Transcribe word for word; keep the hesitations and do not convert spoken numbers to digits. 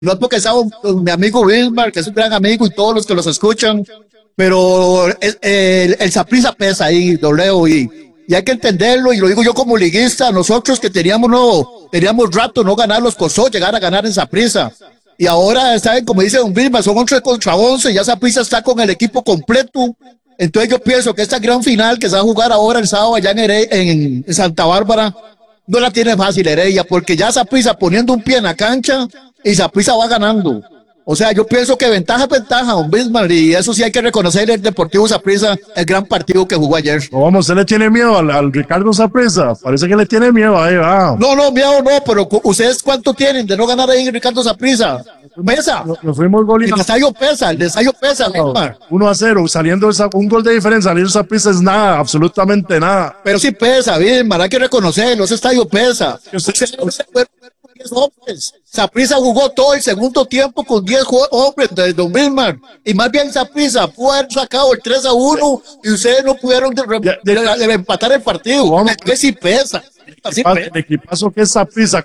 No es porque sea un- un- mi amigo Wilmar, que es un gran amigo, y todos los que los escuchan, pero es- el, el Saprissa pesa ahí, dobleo, y, y hay que entenderlo, y lo digo yo como liguista, nosotros que teníamos, no, teníamos rato no ganar, los costó llegar a ganar en Saprissa. Y ahora, ¿saben? Como dice Don Vilma, son once contra once, ya Saprissa está con el equipo completo. Entonces yo pienso que esta gran final que se va a jugar ahora el sábado allá en, Here- en, en Santa Bárbara, no la tiene fácil Heredia, porque ya Saprissa poniendo un pie en la cancha y Saprissa va ganando. O sea, yo pienso que ventaja es ventaja, don Bismarck, y eso sí hay que reconocer el Deportivo Saprissa, el gran partido que jugó ayer. No, vamos, usted le tiene miedo al, al Ricardo Saprissa. Parece que le tiene miedo ahí, va. No, no, miedo no, pero cu- ustedes cuánto tienen de no ganar ahí en Ricardo Saprissa. Pesa. Nos, nos fuimos El goleados ensayo pesa, el ensayo pesa, Bismarck. uno a cero, saliendo esa, un gol de diferencia, saliendo Saprissa es nada, absolutamente nada. Pero sí pesa, Bismarck, hay que reconocerlo, ese estadio pesa. Usted- Usted no se puede jugar con diez hombres. Saprissa jugó todo el segundo tiempo con diez jue- hombres de Don Bismarck. Y más bien Saprissa pudo haber sacado el tres a uno y ustedes no pudieron de- Ya, de- de- de- de empatar el partido. Vamos. Es que sí pesa. Así el pesa. equipazo que es Saprissa